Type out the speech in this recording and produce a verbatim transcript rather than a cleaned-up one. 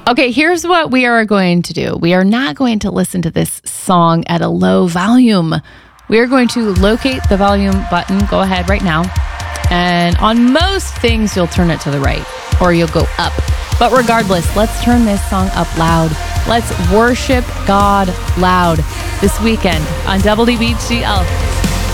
Okay, here's what we are going to do. We are not going to listen to this song at a low volume. We are going to locate the volume button. Go ahead right now. And on most things, you'll turn it to the right or you'll go up. But regardless, let's turn this song up loud. Let's worship God loud this weekend on W D B G L.